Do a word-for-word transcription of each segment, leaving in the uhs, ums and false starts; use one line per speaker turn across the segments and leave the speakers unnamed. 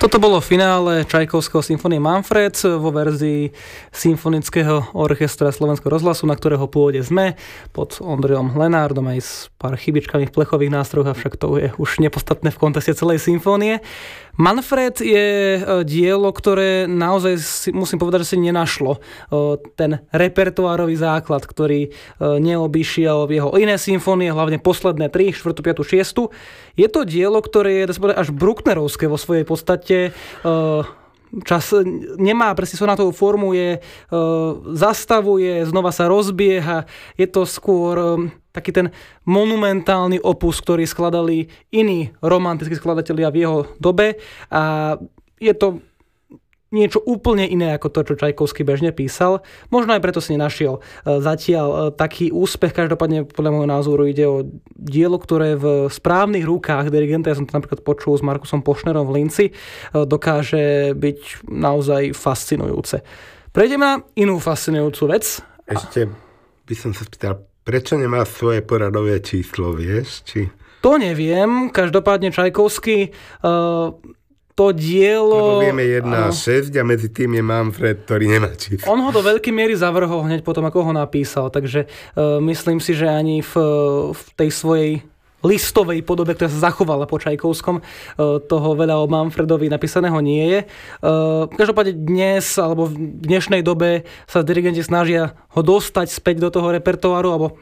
Toto bolo finále Čajkovského symfónie Manfred vo verzii Symfonického orchestra Slovenského rozhlasu, na ktorého pôvode sme pod Ondrejom Lenárdom aj s pár chybičkami v plechových nástrojoch, avšak to je už nepodstatné v kontexte celej symfónie. Manfred je dielo, ktoré naozaj si, musím povedať, že si nenašlo ten repertoárový základ, ktorý neobyšiel jeho iné symfónie, hlavne posledné tri, štvrtú, piatu, šiestu. Je to dielo, ktoré je až brucknerovské vo svojej podstate. Čas nemá presne sonátovú formu, je, zastavuje, znova sa rozbieha. Je to skôr taký ten monumentálny opus, ktorý skladali iní romantickí skladatelia v jeho dobe, a je to niečo úplne iné ako to, čo Čajkovský bežne písal. Možno aj preto si nenašiel zatiaľ taký úspech. Každopádne podľa môjho názoru ide o dielo, ktoré v správnych rukách dirigenta, ja som to napríklad počul s Markusom Pošnerom v Linci, dokáže byť naozaj fascinujúce. Prejdeme na inú fascinujúcu vec.
Ešte by som sa spýtal, prečo nemá svoje poradové číslo, vieš? Či...
To neviem. Každopádne Čajkovský uh, to dielo...
Lebo vieme jedna až šesť a medzi tým je Manfred, ktorý nemá číslo.
On ho do veľkej miery zavrhol hneď potom, ako ho napísal. Takže uh, myslím si, že ani v, v tej svojej listovej podobe, ktorá sa zachovala po Čajkovskom, toho veľa o Manfredovi napísaného nie je. Každopádne dnes, alebo v dnešnej dobe sa dirigenti snažia ho dostať späť do toho repertoáru, alebo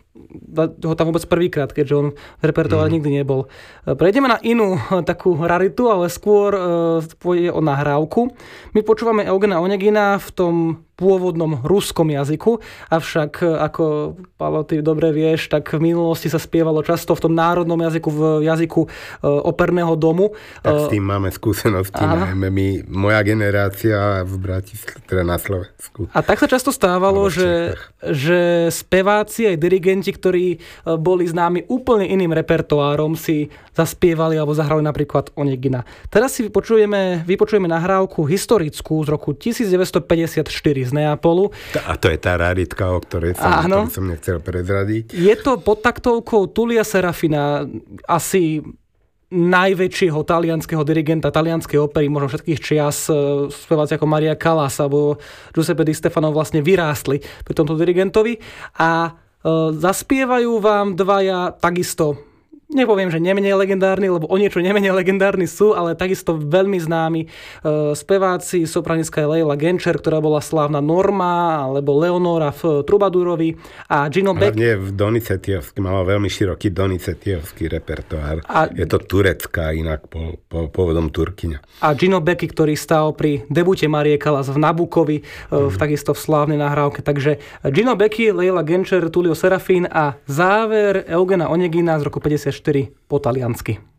ho tam vôbec prvýkrát, keďže on v repertoáre mm. nikdy nebol. Prejdeme na inú takú raritu, ale skôr pôjde o nahrávku. My počúvame Eugena Onegina v tom pôvodnom ruskom jazyku, avšak ako, Paolo, ty dobre vieš, tak v minulosti sa spievalo často v tom národnom jazyku, v jazyku e, operného domu.
Tak s tým máme skúsenosti, najmä my, moja generácia v Bratislave, teda na Slovensku.
A tak sa často stávalo, že, že speváci aj dirigenti, ktorí boli známi úplne iným repertoárom, si zaspievali alebo zahrali napríklad Onegina. Teraz si vypočujeme, vypočujeme nahrávku historickú z roku devätnásťstopäťdesiatštyri z Neapolu.
A to je tá raritka, o ktorej som, ktorú som nechcel prezradiť.
Je to pod taktovkou Tulia Serafina, asi najväčšieho talianskeho dirigenta talianskej opery, možno všetkých čias. Speváci ako Maria Callas alebo Giuseppe Di Stefano vlastne vyrástli pri tomto dirigentovi a e, zaspievajú vám dvaja takisto, nepoviem, že nemenej legendárni, lebo o niečo nemenej legendárni sú, ale takisto veľmi známi e, speváci, sopranistka Leila Gencer, ktorá bola slávna Norma, alebo Leonora v Trubadurovi, a Gino Beck.
Hlavne v Donizettievsky, mala veľmi široký Donizettievský repertoár. A je to turecká, inak po, po, pôvodom Turkyňa.
A Gino Becky, ktorý stál pri debute Marie Callas v Nabukovi, mm. v, takisto v slávnej nahrávke. Takže Gino Becky, Leila Gencer, Tullio Serafin a záver Eugena Onegina z roku päťdesiatštyri po taliansky.